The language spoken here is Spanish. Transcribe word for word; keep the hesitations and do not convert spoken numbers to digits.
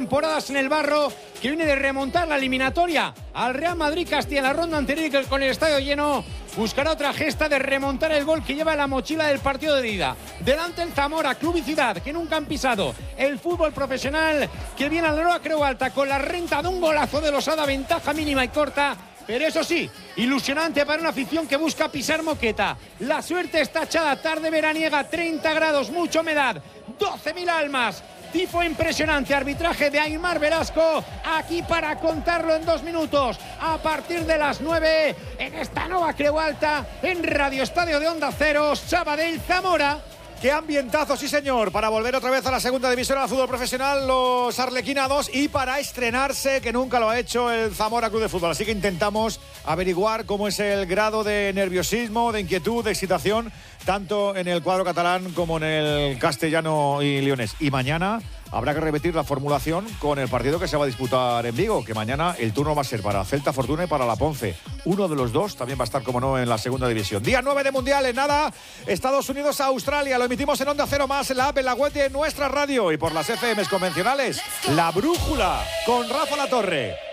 temporadas en el barro, que viene de remontar la eliminatoria al Real Madrid Castilla en la ronda anterior y que con el estadio lleno buscará otra gesta de remontar el gol que lleva en la mochila del partido de ida. Delante el Zamora, club y ciudad, que nunca han pisado el fútbol profesional, que viene a la nueva Creu Alta con la renta de un golazo de Losada, ventaja mínima y corta. Pero eso sí, ilusionante para una afición que busca pisar moqueta. La suerte está echada, tarde veraniega, treinta grados, mucha humedad, doce mil almas. Tifo impresionante, arbitraje de Aimar Velasco, aquí para contarlo en dos minutos, a partir de las nueve, en esta nueva Creu Alta, en Radio Estadio de Onda Cero, Sabadell, Zamora. Qué ambientazo, sí señor, para volver otra vez a la segunda división al fútbol profesional, los arlequinados, y para estrenarse, que nunca lo ha hecho el Zamora Club de Fútbol. Así que intentamos averiguar cómo es el grado de nerviosismo, de inquietud, de excitación, tanto en el cuadro catalán como en el castellano y leonés. Y mañana habrá que repetir la formulación con el partido que se va a disputar en Vigo, que mañana el turno va a ser para Celta Fortuna y para la Ponce. Uno de los dos también va a estar, como no, en la segunda división. Día nueve de Mundial, en nada, Estados Unidos a Australia. Lo emitimos en Onda Cero Más, en la app, en la web de nuestra radio y por las F Ms convencionales. La Brújula, con Rafa Latorre.